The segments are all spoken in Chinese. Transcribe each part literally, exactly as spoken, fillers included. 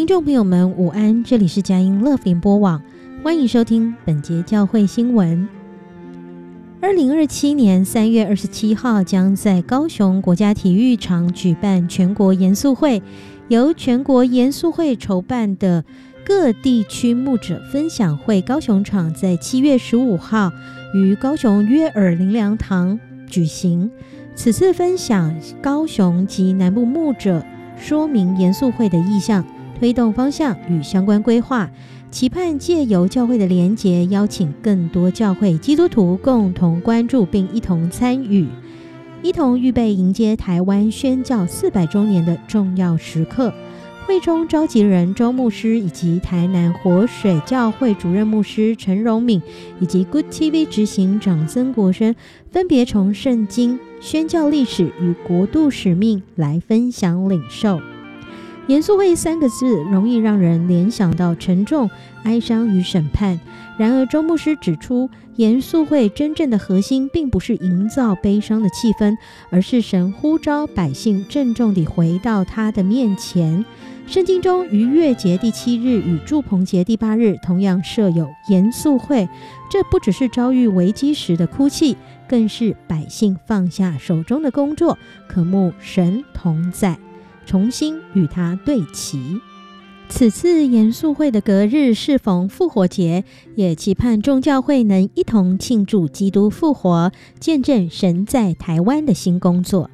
听众朋友们午安，这里是佳音乐联播网，欢迎收听本节教会新闻。二零二七年三月二十七号将在高雄国家体育场举办全国严肃会，由全国严肃会筹办的各地区牧者分享会高雄场在七月十五号于高雄约尔灵粮堂举行。此次分享高雄及南部牧者说明严肃会的意向、推动方向与相关规划，期盼借由教会的连结，邀请更多教会基督徒共同关注并一同参与，一同预备迎接台湾宣教四百周年的重要时刻。会中召集人周牧师以及台南活水教会主任牧师陈荣敏以及 Good T V 执行长曾国生，分别从圣经、宣教历史与国度使命来分享领受。严肃会三个字容易让人联想到沉重、哀伤与审判，然而周牧师指出，严肃会真正的核心并不是营造悲伤的气氛，而是神呼召百姓郑重地回到他的面前。圣经中逾越节第七日与住棚节第八日同样设有严肃会，这不只是遭遇危机时的哭泣，更是百姓放下手中的工作，渴慕神同在，重新与他对齐。此次严肃会的隔日适逢复活节，也期盼众教会能一同庆祝基督复活，见证神在台湾的新工作。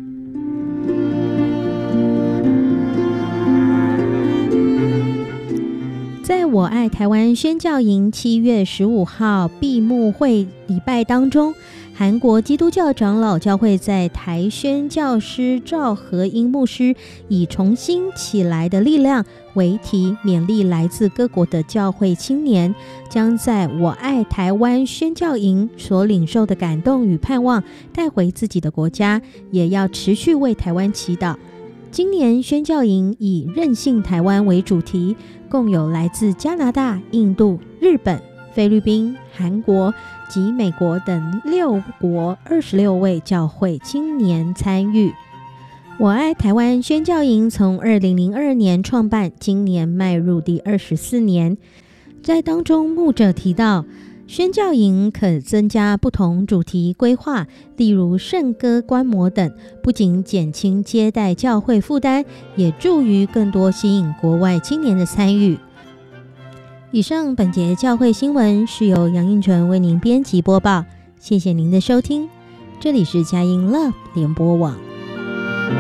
在我爱台湾宣教营七月十五号闭幕会礼拜当中，韩国基督教长老教会在台宣教师赵和英牧师以重新起来的力量为题，勉励来自各国的教会青年，将在我爱台湾宣教营所领受的感动与盼望带回自己的国家，也要持续为台湾祈祷。今年宣教营以韧性台湾为主题，共有来自加拿大、印度、日本、菲律宾、韩国及美国等六国二十六位教会青年参与。我爱台湾宣教营从二零零二年创办，今年迈入第二十四年。在当中，牧者提到，宣教营可增加不同主题规划，例如圣歌观摩等，不仅减轻接待教会负担，也助于更多吸引国外青年的参与。以上本节教会新闻是由杨映纯为您编辑播报，谢谢您的收听，这里是佳音 Love 联播网。